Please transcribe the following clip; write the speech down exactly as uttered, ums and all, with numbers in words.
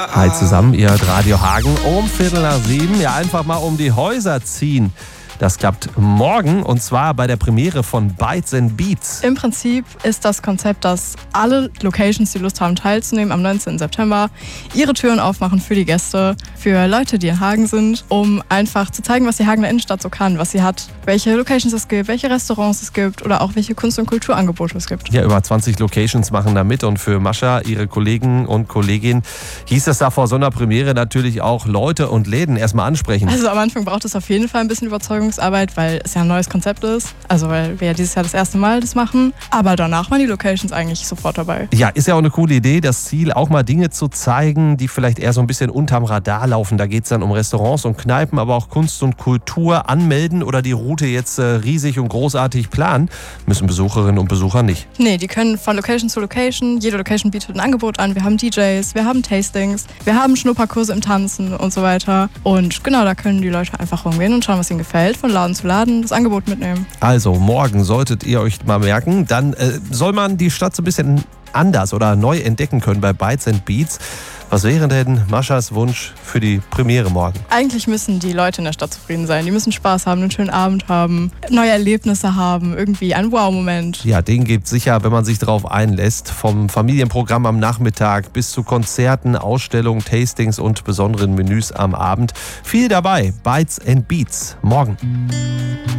Hi zusammen, ihr hört Radio Hagen um Viertel nach sieben. Ja, einfach mal um die Häuser ziehen. Das klappt morgen und zwar bei der Premiere von Bytes and Beats. Im Prinzip ist das Konzept, dass alle Locations, die Lust haben teilzunehmen, am neunzehnten September ihre Türen aufmachen für die Gäste, für Leute, die in Hagen sind, um einfach zu zeigen, was die Hagener Innenstadt so kann, was sie hat, welche Locations es gibt, welche Restaurants es gibt oder auch welche Kunst- und Kulturangebote es gibt. Ja, über zwanzig Locations machen da mit und für Mascha, ihre Kollegen und Kolleginnen, hieß es da vor so einer Premiere natürlich auch Leute und Läden erstmal ansprechen. Also am Anfang braucht es auf jeden Fall ein bisschen Überzeugung, Arbeit, weil es ja ein neues Konzept ist. Also weil wir ja dieses Jahr das erste Mal das machen. Aber danach waren die Locations eigentlich sofort dabei. Ja, ist ja auch eine coole Idee. Das Ziel, auch mal Dinge zu zeigen, die vielleicht eher so ein bisschen unterm Radar laufen. Da geht es dann um Restaurants und Kneipen, aber auch Kunst und Kultur. Anmelden oder die Route jetzt äh, riesig und großartig planen, müssen Besucherinnen und Besucher nicht. Nee, die können von Location zu Location. Jede Location bietet ein Angebot an. Wir haben D Js, wir haben Tastings, wir haben Schnupperkurse im Tanzen und so weiter. Und genau, da können die Leute einfach rumgehen und schauen, was ihnen gefällt. Von Laden zu Laden das Angebot mitnehmen. Also morgen solltet ihr euch mal merken, dann äh, soll man die Stadt so ein bisschen anders oder neu entdecken können bei Bytes and Beats. Was wäre denn Maschas Wunsch für die Premiere morgen? Eigentlich müssen die Leute in der Stadt zufrieden sein. Die müssen Spaß haben, einen schönen Abend haben, neue Erlebnisse haben, irgendwie einen Wow-Moment. Ja, den gibt es sicher, wenn man sich darauf einlässt. Vom Familienprogramm am Nachmittag bis zu Konzerten, Ausstellungen, Tastings und besonderen Menüs am Abend. Viel dabei. Bytes and Beats morgen.